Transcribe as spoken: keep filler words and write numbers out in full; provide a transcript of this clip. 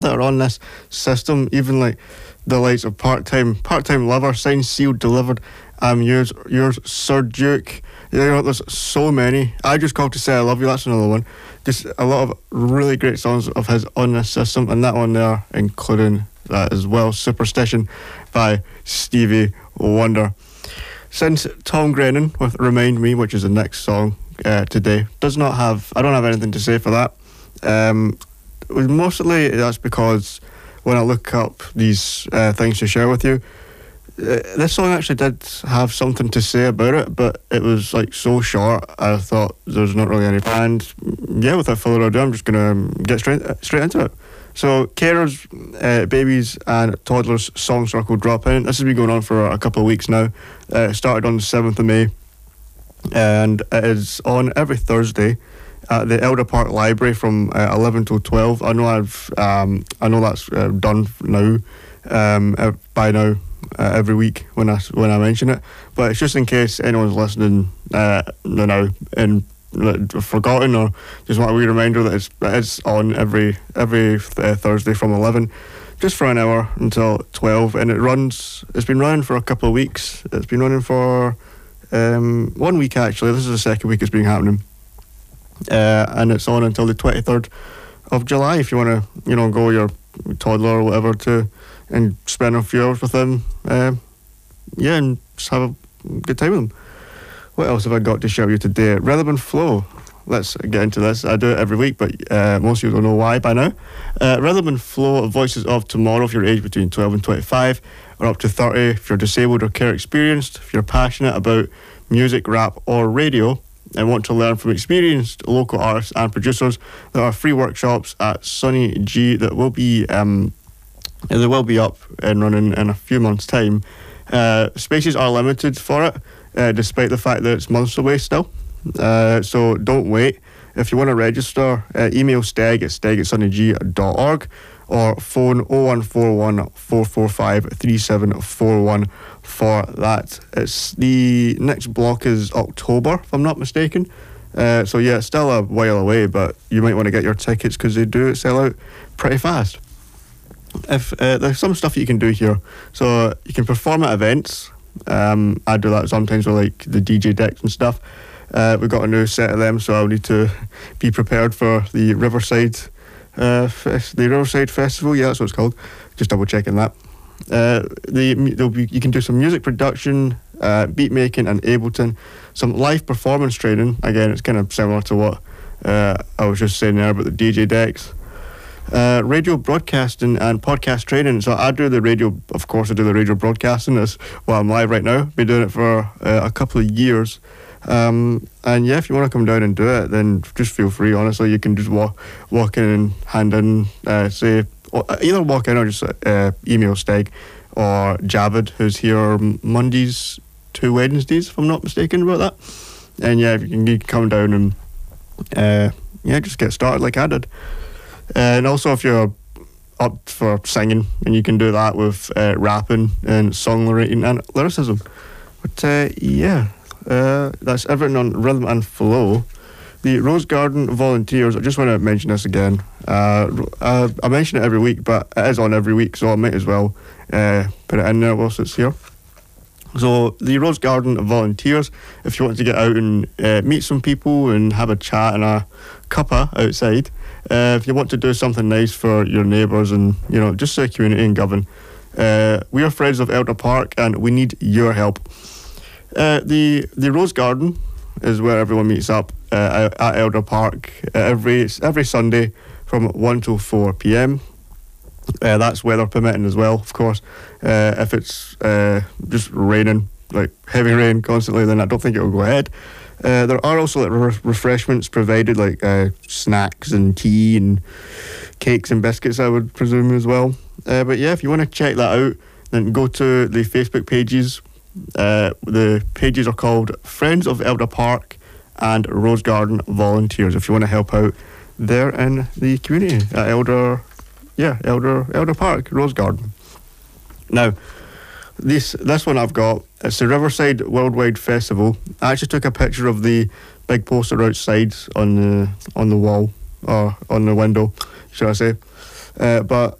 that are on this system, even like the likes of Part-Time, Part-Time Lover, Signed, Sealed, Delivered, I'm yours, yours, Sir Duke. You know, there's so many. I Just Called to Say I Love You, that's another one. Just a lot of really great songs of his on this system, and that one there, including that as well, Superstition by Stevie Wonder. Since Tom Grennan with Remind Me, which is the next song uh, today, does not have, I don't have anything to say for that. Um, mostly that's because when I look up these uh, things to share with you, uh, this song actually did have something to say about it, but it was like so short, I thought there's not really any planned. Yeah, without further ado, I'm just going to get straight straight into it. So, carers, uh, babies and toddlers song circle drop in. This has been going on for a couple of weeks now. Uh, it started on the seventh of May, and it is on every Thursday at the Elder Park Library from uh, eleven till twelve. I know I've um, I know that's uh, done now um, uh, by now uh, every week when I when I mention it, but it's just in case anyone's listening uh, now and forgotten or just want a wee reminder that it's it's on every every uh, Thursday from eleven, just for an hour until twelve, and it runs. It's been running for a couple of weeks. It's been running for um, one week actually. This is the second week it's been happening, uh, and it's on until the twenty-third of July. If you want to, you know, go with your toddler or whatever to and spend a few hours with them, uh, yeah, and just have a good time with them. What else have I got to show you today? Rhythm and Flow. Let's get into this. I do it every week, but uh, most of you don't know why by now. Uh, Rhythm and Flow, Voices of Tomorrow, if you're aged between twelve and twenty-five, or up to thirty, if you're disabled or care experienced, if you're passionate about music, rap, or radio, and want to learn from experienced local artists and producers. There are free workshops at Sunny G that will be um, they will be up and running in a few months' time. Uh, spaces are limited for it, uh, despite the fact that it's months away still. Uh, so don't wait. If you want to register, uh, email steg at steg at sunnyg dot org or phone oh one four one, four four five, three seven four one for that. It's the next block is October, if I'm not mistaken. Uh, so yeah, it's still a while away, but you might want to get your tickets because they do sell out pretty fast. If uh, there's some stuff you can do here, so you can perform at events. Um, I do that sometimes with like the D J decks and stuff. Uh, we've got a new set of them, so I'll need to be prepared for the Riverside, uh, fest, the Riverside Festival. Yeah, that's what it's called. Just double checking that. Uh, the there'll be you can do some music production, uh, beat making, and Ableton. Some live performance training. Again, it's kind of similar to what uh, I was just saying there about the D J decks. Uh, radio broadcasting and podcast training. So I do the radio, of course I do the radio broadcasting. That's why I'm live right now. Been doing it for uh, a couple of years. Um, and yeah, if you want to come down and do it, then just feel free. Honestly, you can just walk, walk in and hand in, uh, say, either walk in or just uh, email Steg or Javid, who's here Mondays to Wednesdays, if I'm not mistaken about that. And yeah, if you can, you can come down and uh, yeah, just get started like I did. Uh, and also, if you're up for singing, and you can do that with uh, rapping and songwriting and lyricism. But uh, yeah, uh, that's everything on Rhythm and Flow. The Rose Garden Volunteers, I just want to mention this again. Uh, uh, I mention it every week, but it is on every week, so I might as well uh, put it in there whilst it's here. So the Rose Garden Volunteers, if you want to get out and uh, meet some people and have a chat and a cuppa outside, uh, if you want to do something nice for your neighbours and, you know, just the community in Govan, uh, we are friends of Elder Park and we need your help. Uh, the the Rose Garden is where everyone meets up uh, at Elder Park uh, every every Sunday from one till four p.m. Uh, that's weather permitting as well, of course. Uh, if it's uh, just raining, like heavy rain constantly, then I don't think it will go ahead. Uh, there are also like re- refreshments provided, like uh, snacks and tea and cakes and biscuits, I would presume as well. Uh, but yeah, if you want to check that out, then go to the Facebook pages. Uh, the pages are called Friends of Elder Park and Rose Garden Volunteers. If you want to help out there in the community at Elder. Yeah, Elder Elder Park, Rose Garden. Now, this this one I've got, it's the Riverside Worldwide Festival. I actually took a picture of the big poster outside on the on the wall, or on the window, should I say. Uh, but